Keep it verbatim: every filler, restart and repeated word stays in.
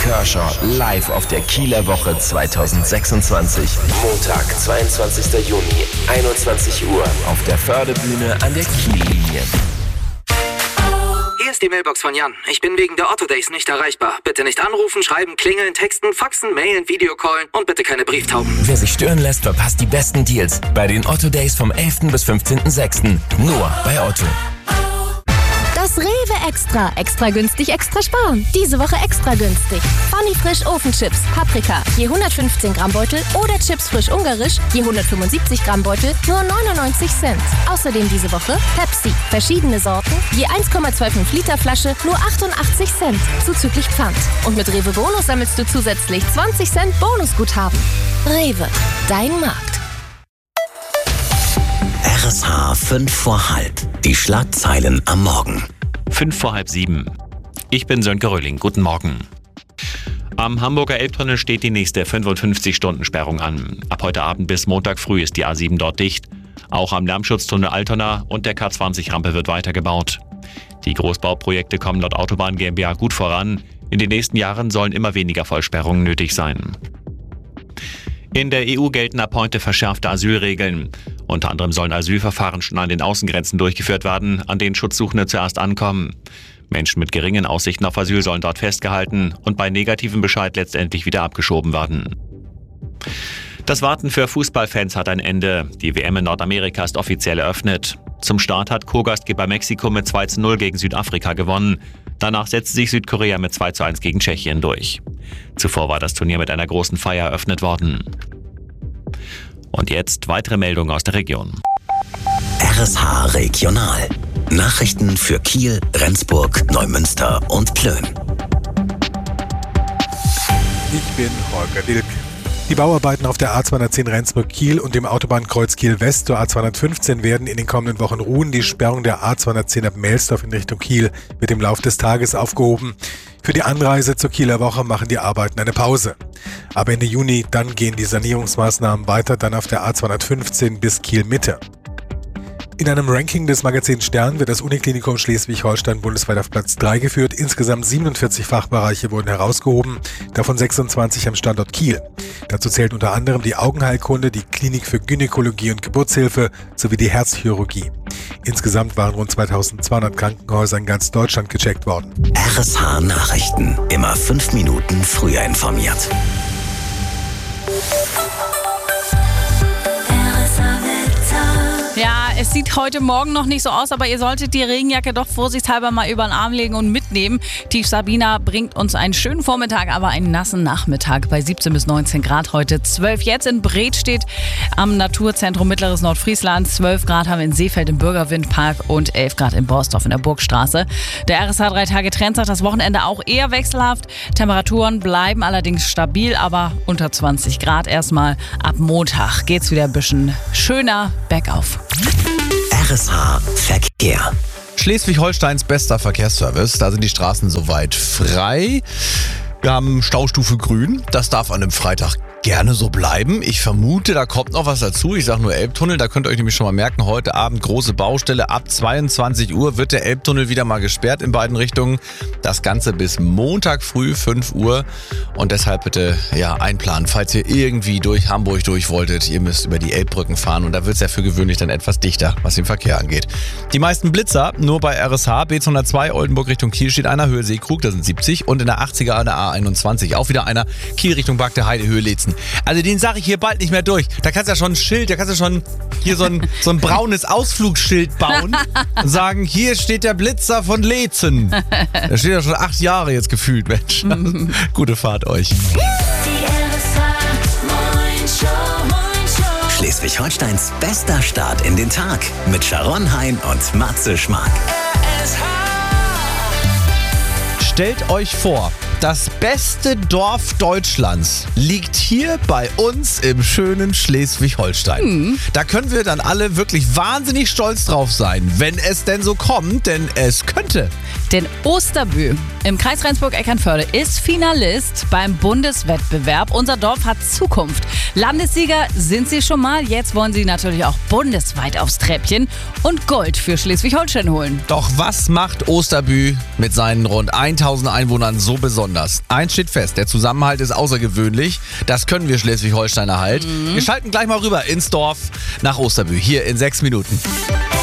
Kershaw live auf der Kieler Woche zwanzig sechsundzwanzig. Montag, zweiundzwanzigster Juni, einundzwanzig Uhr auf der Fördebühne an der Kiellinie. Hier ist die Mailbox von Jan. Ich bin wegen der Otto Days nicht erreichbar. Bitte nicht anrufen, schreiben, klingeln, texten, faxen, mailen, Videocallen und bitte keine Brieftauben. Wer sich stören lässt, verpasst die besten Deals bei den Otto Days vom elften bis fünfzehnten sechsten Nur bei Otto. Das Rewe Extra. Extra günstig, extra sparen. Diese Woche extra günstig. Funny Frisch Ofenchips, Paprika, je hundertfünfzehn Gramm Beutel oder Chips frisch ungarisch, je hundertfünfundsiebzig Gramm Beutel, nur neunundneunzig Cent. Außerdem diese Woche Pepsi, verschiedene Sorten, je eins Komma fünfundzwanzig Liter Flasche, nur achtundachtzig Cent, zuzüglich Pfand. Und mit Rewe Bonus sammelst du zusätzlich zwanzig Cent Bonusguthaben. Rewe, dein Markt. R S H fünf vor halb. Die Schlagzeilen am Morgen. Fünf vor halb sieben. Ich bin Sönke Röhling. Guten Morgen. Am Hamburger Elbtunnel steht die nächste fünfundfünfzig-Stunden-Sperrung an. Ab heute Abend bis Montag früh ist die A sieben dort dicht. Auch am Lärmschutztunnel Altona und der K zwanzig-Rampe wird weitergebaut. Die Großbauprojekte kommen laut Autobahn GmbH gut voran. In den nächsten Jahren sollen immer weniger Vollsperrungen nötig sein. In der E U gelten ab heute verschärfte Asylregeln. Unter anderem sollen Asylverfahren schon an den Außengrenzen durchgeführt werden, an denen Schutzsuchende zuerst ankommen. Menschen mit geringen Aussichten auf Asyl sollen dort festgehalten und bei negativem Bescheid letztendlich wieder abgeschoben werden. Das Warten für Fußballfans hat ein Ende. Die W M in Nordamerika ist offiziell eröffnet. Zum Start hat Co-Gastgeber Mexiko mit zwei zu null gegen Südafrika gewonnen. Danach setzte sich Südkorea mit zwei zu eins gegen Tschechien durch. Zuvor war das Turnier mit einer großen Feier eröffnet worden. Und jetzt weitere Meldungen aus der Region. R S H Regional. Nachrichten für Kiel, Rendsburg, Neumünster und Plön. Ich bin Holger Dilk. Die Bauarbeiten auf der A zweihundertzehn Rendsburg-Kiel und dem Autobahnkreuz Kiel-West zur A zweihundertfünfzehn werden in den kommenden Wochen ruhen. Die Sperrung der A zweihundertzehn ab Melsdorf in Richtung Kiel wird im Laufe des Tages aufgehoben. Für die Anreise zur Kieler Woche machen die Arbeiten eine Pause. Ab Ende Juni dann gehen die Sanierungsmaßnahmen weiter, dann auf der A zweihundertfünfzehn bis Kiel-Mitte. In einem Ranking des Magazins Stern wird das Uniklinikum Schleswig-Holstein bundesweit auf Platz drei geführt. Insgesamt siebenundvierzig Fachbereiche wurden herausgehoben, davon sechsundzwanzig am Standort Kiel. Dazu zählt unter anderem die Augenheilkunde, die Klinik für Gynäkologie und Geburtshilfe sowie die Herzchirurgie. Insgesamt waren rund zweitausendzweihundert Krankenhäuser in ganz Deutschland gecheckt worden. R S H Nachrichten. Immer fünf Minuten früher informiert. Ja, es sieht heute Morgen noch nicht so aus, aber ihr solltet die Regenjacke doch vorsichtshalber mal über den Arm legen und mitnehmen. Tief Sabina bringt uns einen schönen Vormittag, aber einen nassen Nachmittag bei siebzehn bis neunzehn Grad heute. zwölf jetzt in Bredstedt am Naturzentrum Mittleres Nordfriesland. zwölf Grad haben wir in Seefeld im Bürgerwindpark und elf Grad in Borsdorf in der Burgstraße. Der R S H drei Tage Trend sagt, das Wochenende auch eher wechselhaft. Temperaturen bleiben allerdings stabil, aber unter zwanzig Grad erstmal. Ab Montag geht's wieder ein bisschen schöner bergauf. R S H Verkehr. Schleswig-Holsteins bester Verkehrsservice. Da sind die Straßen soweit frei. Wir haben Staustufe grün. Das darf an einem Freitag gerne so bleiben. Ich vermute, da kommt noch was dazu. Ich sage nur Elbtunnel. Da könnt ihr euch nämlich schon mal merken, heute Abend große Baustelle. Ab zweiundzwanzig Uhr wird der Elbtunnel wieder mal gesperrt in beiden Richtungen. Das Ganze bis Montag früh fünf Uhr. Und deshalb bitte ja einplanen, falls ihr irgendwie durch Hamburg durch wolltet. Ihr müsst über die Elbbrücken fahren und da wird es ja für gewöhnlich dann etwas dichter, was den Verkehr angeht. Die meisten Blitzer nur bei R S H. B hundertzwei Oldenburg Richtung Kiel steht einer, Höhe Seekrug, da sind siebzig. Und in der achtziger an der A einundzwanzig auch wieder einer, Kiel Richtung Bagde Heide, Höhe Leetzen. Also den sage ich hier bald nicht mehr durch. Da kannst du ja schon ein Schild, da kannst du schon hier so ein, so ein braunes Ausflugsschild bauen und sagen, hier steht der Blitzer von Leetzen. Da steht ja schon acht Jahre jetzt gefühlt, Mensch. Gute Fahrt euch. Schleswig-Holsteins bester Start in den Tag mit Sharon Hein und Matze Schmark. Stellt euch vor, das beste Dorf Deutschlands liegt hier bei uns im schönen Schleswig-Holstein. Mhm. Da können wir dann alle wirklich wahnsinnig stolz drauf sein, wenn es denn so kommt, denn es könnte Denn Osterbü im Kreis Rendsburg-Eckernförde ist Finalist beim Bundeswettbewerb. Unser Dorf hat Zukunft. Landessieger sind sie schon mal. Jetzt wollen sie natürlich auch bundesweit aufs Treppchen und Gold für Schleswig-Holstein holen. Doch was macht Osterbü mit seinen rund tausend Einwohnern so besonders? Eins steht fest, der Zusammenhalt ist außergewöhnlich. Das können wir Schleswig-Holsteiner halt. Mhm. Wir schalten gleich mal rüber ins Dorf nach Osterbü, hier in sechs Minuten.